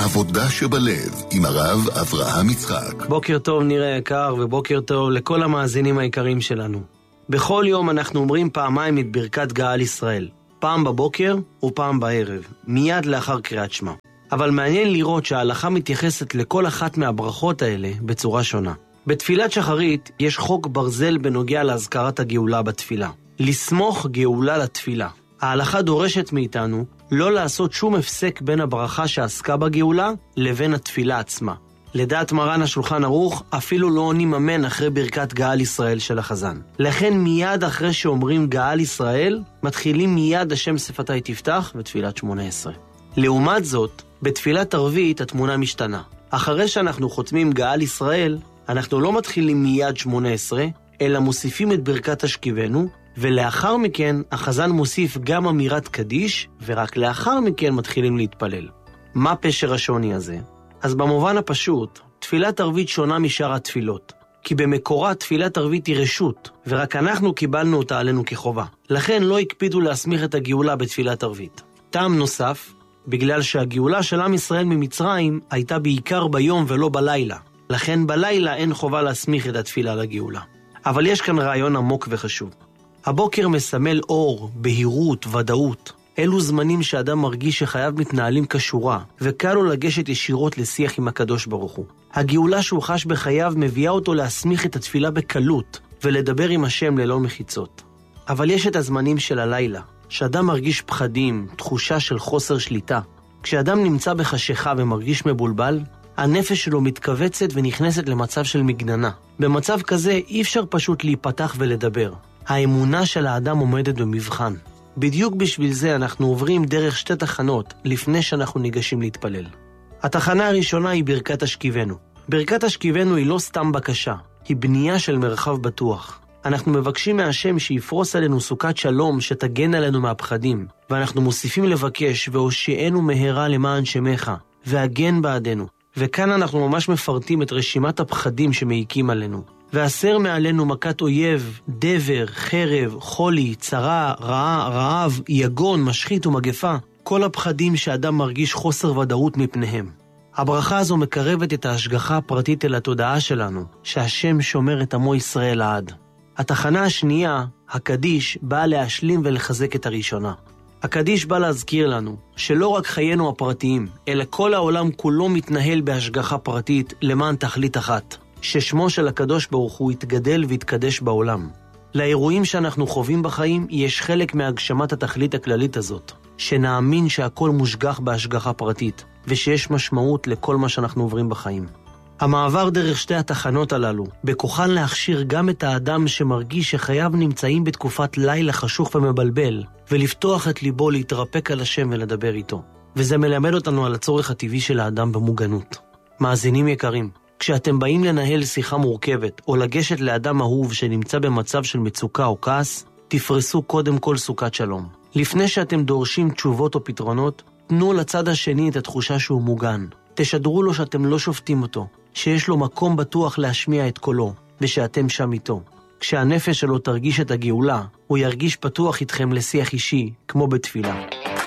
עבודה שבלב עם הרב אברהם יצחק. בוקר טוב נראה יקר, ובוקר טוב לכל המאזינים היקרים שלנו. בכל יום אנחנו אומרים פעמיים את ברכת גאל ישראל, פעם בבוקר ופעם בערב, מיד לאחר קריאת שמע. אבל מעניין לראות שההלכה מתייחסת לכל אחת מהברכות האלה בצורה שונה. בתפילת שחרית יש חוק ברזל בנוגע להזכרת הגאולה בתפילה. לסמוך גאולה לתפילה. ההלכה דורשת מאיתנו לא לעשות שום הפסק בין הברכה שעסקה בגאולה לבין התפילה עצמה. לדעת מרן השולחן ערוך, אפילו לא עונים אמן אחרי ברכת גאל ישראל של החזן. לכן מיד אחרי שאומרים גאל ישראל, מתחילים מיד השם שפתי תפתח ותפילת 18. לעומת זאת, בתפילת ערבית התמונה משתנה. אחרי שאנחנו חותמים גאל ישראל, אנחנו לא מתחילים מיד 18, אלא מוסיפים את ברכת השכיבנו, ולאחר מכן החזן מוסיף גם אמירת קדיש, ורק לאחר מכן מתחילים להתפלל. מה פשר השוני הזה? אז במובן הפשוט, תפילת ערבית שונה משאר התפילות, כי במקורה תפילת ערבית היא רשות, ורק אנחנו קיבלנו אותה עלינו כחובה. לכן לא הקפידו להסמיך את הגאולה בתפילת ערבית. טעם נוסף, בגלל שהגאולה של עם ישראל ממצרים הייתה בעיקר ביום ולא בלילה. לכן בלילה אין חובה להסמיך את התפילה לגאולה. אבל יש כאן רעיון עמוק וחשוב. הבוקר מסמל אור, בהירות, ודאות. אלו זמנים שאדם מרגיש שחייו מתנהלים כשורה, וקל לו לגשת ישירות לשיח עם הקדוש ברוך הוא. הגאולה שהוא חש בחייו מביאה אותו להסמיך את התפילה בקלות, ולדבר עם השם ללא מחיצות. אבל יש את הזמנים של הלילה, שאדם מרגיש פחדים, תחושה של חוסר שליטה. כשאדם נמצא בחשיכה ומרגיש מבולבל, הנפש שלו מתכווצת ונכנסת למצב של מגננה. במצב כזה אי אפשר פשוט להיפתח ולדבר. האמונה של האדם עומדת במבחן. בדיוק בשביל זה אנחנו עוברים דרך שתי תחנות לפני שאנחנו ניגשים להתפלל. התחנה הראשונה היא ברכת השכיבנו. ברכת השכיבנו היא לא סתם בקשה, היא בנייה של מרחב בטוח. אנחנו מבקשים מהשם שיפרוס עלינו סוכת שלום שתגן עלינו מהפחדים, ואנחנו מוסיפים לבקש והושיענו מהרה למען שמך, והגן בעדנו. וכאן אנחנו ממש מפרטים את רשימת הפחדים שמעיקים עלינו. ואסר מעלינו מכת אויב, דבר, חרב, חולי, צרה, רעה, רעב, יגון, משחית ומגפה, כל הפחדים שאדם מרגיש חוסר ודאות מפניהם. הברכה הזו מקרבת את ההשגחה הפרטית אל התודעה שלנו, שהשם שומר את עמו ישראל לעד. התחנה השנייה, הקדיש, באה להשלים ולחזק את הראשונה. הקדיש בא להזכיר לנו שלא רק חיינו הפרטיים, אלא כל העולם כולו מתנהל בהשגחה פרטית למען תכלית אחת. ששמו של הקדוש ברוך הוא יתגדל ויתקדש בעולם. לאירועים שאנחנו חווים בחיים יש חלק מהגשמת התכלית הכללית הזאת, שנאמין שהכל מושגח בהשגחה פרטית, ושיש משמעות לכל מה שאנחנו עוברים בחיים. המעבר דרך שתי התחנות הללו, בכוחן להכשיר גם את האדם שמרגיש שחייו נמצאים בתקופת לילה חשוך ומבלבל, ולפתוח את ליבו להתרפק על השם ולדבר איתו. וזה מלמד אותנו על הצורך הטבעי של האדם במוגנות. מאזינים יקרים, כשאתם באים לנהל שיחה מורכבת או לגשת לאדם אהוב שנמצא במצב של מצוקה או כעס, תפרסו קודם כל סוכת שלום. לפני שאתם דורשים תשובות או פתרונות, תנו לצד השני את התחושה שהוא מוגן. תשדרו לו שאתם לא שופטים אותו, שיש לו מקום בטוח להשמיע את קולו, ושאתם שם איתו. כשהנפש שלו תרגיש את הגאולה, הוא ירגיש פתוח איתכם לשיח אישי, כמו בתפילה.